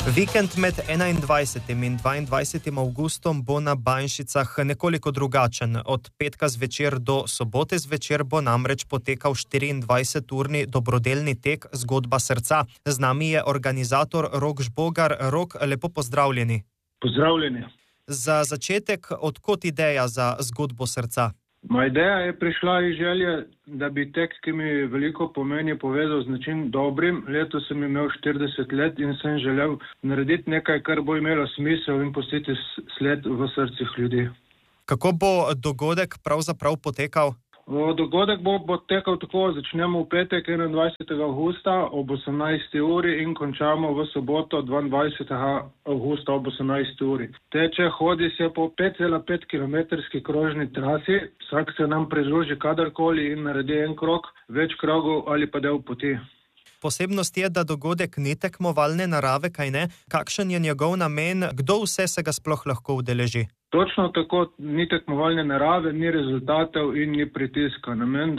Vikend med 21. in 22. avgustom bo na Banjšicah nekoliko drugačen. Od petka zvečer do sobote zvečer bo namreč potekal 24-urni dobrodelni tek Zgodba srca. Z nami je organizator Rok Žbogar. Rok, lepo pozdravljeni. Pozdravljeni. Za začetek, odkot ideja za Zgodbo srca? Moja ideja je prišla iz želje, da bi tek, ki mi veliko pomeni, povezal z nečim dobrim. Letos sem imel 40 let in sem želel narediti nekaj, kar bo imelo smisel in pustiti sled v srcih ljudi. Kako bo dogodek pravzaprav potekal? Dogodek bo potekal tako, začnemo v petek 21. avgusta ob 18. uri in končamo v soboto 22. avgusta ob 18. uri. Teče, hodi se po 5,5 kilometrski krožni trasi, vsak se nam pridruži kadarkoli in naredi en krog, več krogov ali pa del poti. Posebnost je, da dogodek ni tekmovalne narave, kaj ne? Kakšen je njegov namen, kdo vse se ga sploh lahko udeleži? Točno tako, ni tekmovalne narave, ni rezultatov in ni pritiska.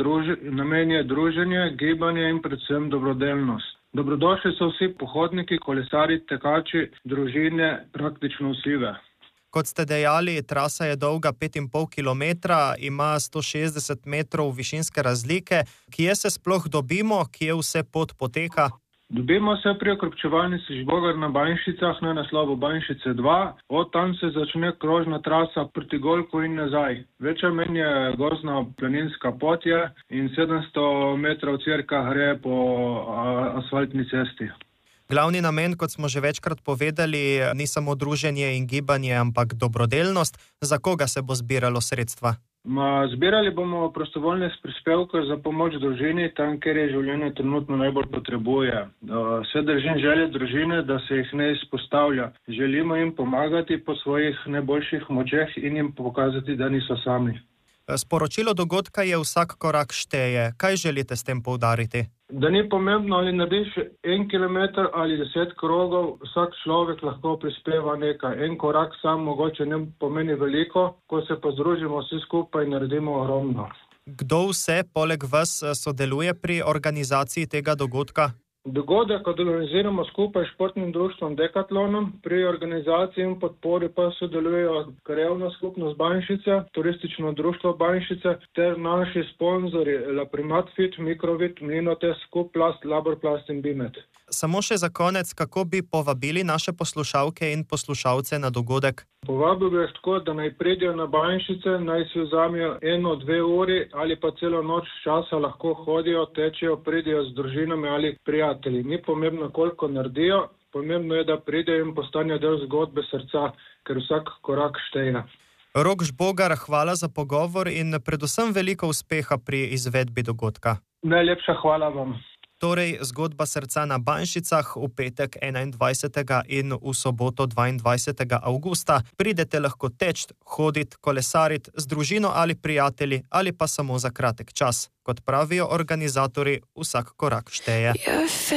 Namen je druženje, gibanje in predvsem dobrodelnost. Dobrodošli so vsi pohodniki, kolesarji, tekači, družine, praktično vsi. Kot ste dejali, trasa je dolga 5,5 km, ima 160 metrov višinske razlike. Kje se sploh dobimo, kje vse pot poteka? Dobimo se pri okrepčevalnici Žbogar na Banjšicah na naslovu Banjšice 2. Od tam se začne krožna trasa proti Golku in nazaj. Večja manj je gozdna planinska pot je in 700 metrov cirka gre po asfaltni cesti. Glavni namen, kot smo že večkrat povedali, ni samo druženje in gibanje, ampak dobrodelnost. Za koga se bo zbiralo sredstva? Zbirali bomo prostovoljne prispevke za pomoč družini, tam, kjer je življenje trenutno najbolj potrebuje. Se držim želje družine, da se jih ne izpostavlja. Želimo jim pomagati po svojih najboljših močeh in jim pokazati, da niso sami. Sporočilo dogodka je vsak korak šteje. Kaj želite s tem poudariti? Da ni pomembno, ali narediš 1 kilometer ali 10 krogov, vsak človek lahko prispeva nekaj. En korak sam mogoče ne pomeni veliko, ko se pa združimo vsi skupaj in naredimo ogromno. Kdo vse poleg vas sodeluje pri organizaciji tega dogodka? Dogodek organiziramo skupaj s športnim društvom Dekatlonom, pri organizaciji in podpori pa sodelujejo Krajevna skupnost Banjšice, Turistično društvo Banjšice ter naši sponzorji Laprimat Fit, Mikrovit, Mlinotest, Skupplast, Laborplast in Bimet. Samo še za konec, kako bi povabili naše poslušalke in poslušalce na dogodek? Povabil bi jih tako, da naj pridejo na Banjšice, naj si vzamejo 1-2 uri ali pa celo noč časa, lahko hodijo, tečejo, pridejo z družinami ali prijatelji. Ni pomembno, koliko naredijo, pomembno je, da pridejo in postanejo del zgodbe srca, ker vsak korak šteje. Rok Žbogar, hvala za pogovor in predvsem veliko uspeha pri izvedbi dogodka. Najlepša hvala vam. Torej, Zgodba srca na Banjšicah v petek 21. in v soboto 22. avgusta. Pridete lahko teč, hoditi, kolesariti z družino ali prijatelji ali pa samo za kratek čas. Kot pravijo organizatorji, vsak korak šteje.